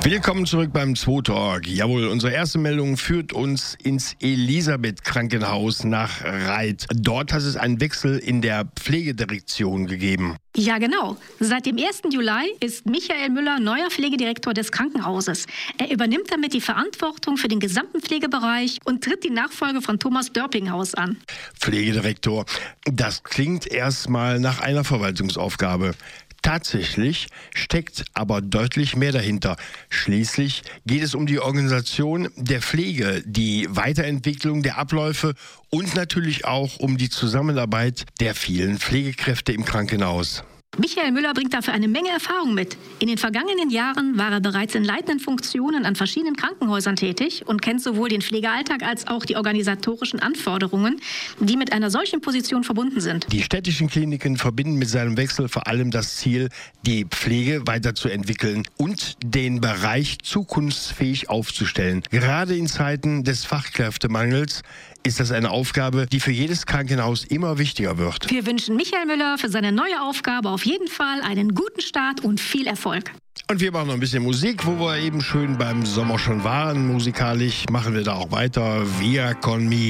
Willkommen zurück beim Zwo-Talk. Jawohl, unsere erste Meldung führt uns ins Elisabeth-Krankenhaus nach Reit. Dort hat es einen Wechsel in der Pflegedirektion gegeben. Ja, genau. Seit dem 1. Juli ist Michael Müller neuer Pflegedirektor des Krankenhauses. Er übernimmt damit die Verantwortung für den gesamten Pflegebereich und tritt die Nachfolge von Thomas Dörplinghaus an. Pflegedirektor, das klingt erstmal nach einer Verwaltungsaufgabe. Tatsächlich steckt aber deutlich mehr dahinter. Schließlich geht es um die Organisation der Pflege, die Weiterentwicklung der Abläufe und natürlich auch um die Zusammenarbeit der vielen Pflegekräfte im Krankenhaus. Michael Müller bringt dafür eine Menge Erfahrung mit. In den vergangenen Jahren war er bereits in leitenden Funktionen an verschiedenen Krankenhäusern tätig und kennt sowohl den Pflegealltag als auch die organisatorischen Anforderungen, die mit einer solchen Position verbunden sind. Die städtischen Kliniken verbinden mit seinem Wechsel vor allem das Ziel, die Pflege weiterzuentwickeln und den Bereich zukunftsfähig aufzustellen. Gerade in Zeiten des Fachkräftemangels ist das eine Aufgabe, die für jedes Krankenhaus immer wichtiger wird. Wir wünschen Michael Müller für seine neue Aufgabe auf jeden Fall einen guten Start und viel Erfolg. Und wir machen noch ein bisschen Musik, wo wir eben schön beim Sommer schon waren. Musikalisch machen wir da auch weiter. Via con mi.